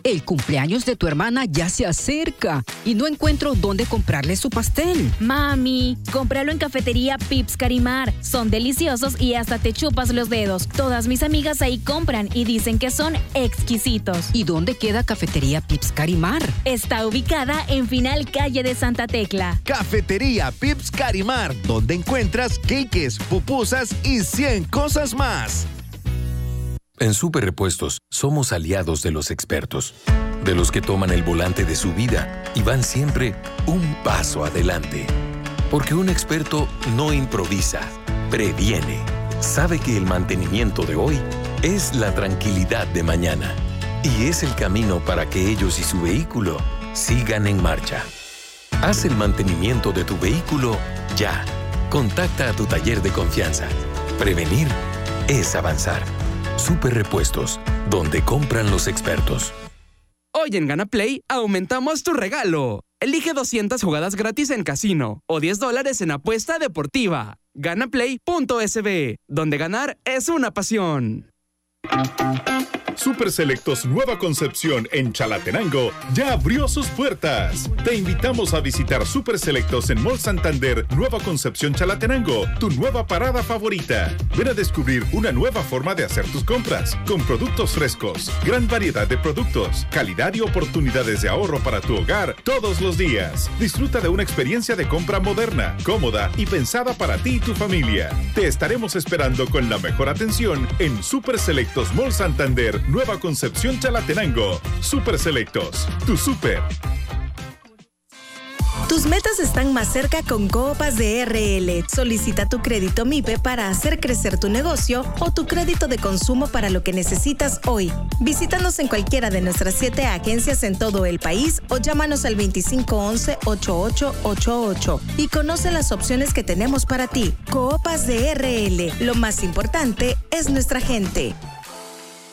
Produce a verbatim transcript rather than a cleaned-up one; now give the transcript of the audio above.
El cumpleaños de tu hermana ya se acerca y no encuentro dónde comprarle su pastel. Mami, cómpralo en Cafetería Pips Carimar. Son deliciosos y hasta te chupas los dedos. Todas mis amigas ahí compran y dicen que son exquisitos. ¿Y dónde queda Cafetería Pips Carimar? Está ubicada en Final Calle de Santa Tecla. Cafetería Pips Carimar, donde encuentras queques, pupusas y cien cosas más. En Super Repuestos somos aliados de los expertos, de los que toman el volante de su vida y van siempre un paso adelante. Porque un experto no improvisa, previene. Sabe que el mantenimiento de hoy es la tranquilidad de mañana y es el camino para que ellos y su vehículo sigan en marcha. Haz el mantenimiento de tu vehículo ya. Contacta a tu taller de confianza. Prevenir es avanzar. Super Repuestos, donde compran los expertos. Hoy en Gana Play aumentamos tu regalo. Elige doscientas jugadas gratis en casino o diez dólares en apuesta deportiva. Ganaplay punto es be, donde ganar es una pasión. Super Selectos Nueva Concepción en Chalatenango ya abrió sus puertas. Te invitamos a visitar Super Selectos en Mall Santander, Nueva Concepción Chalatenango, tu nueva parada favorita. Ven a descubrir una nueva forma de hacer tus compras, con productos frescos, gran variedad de productos, calidad y oportunidades de ahorro para tu hogar todos los días. Disfruta de una experiencia de compra moderna, cómoda y pensada para ti y tu familia. Te estaremos esperando con la mejor atención en Super Selectos Mall Santander, Nueva Concepción Chalatenango. Super Selectos, tu super. Tus metas están más cerca con Coopas de R L. Solicita tu crédito MIPE para hacer crecer tu negocio o tu crédito de consumo para lo que necesitas hoy. Visítanos en cualquiera de nuestras siete agencias en todo el país o llámanos al veinticinco once, ochenta y ocho ochenta y ocho y conoce las opciones que tenemos para ti. Coopas de R L. Lo más importante es nuestra gente.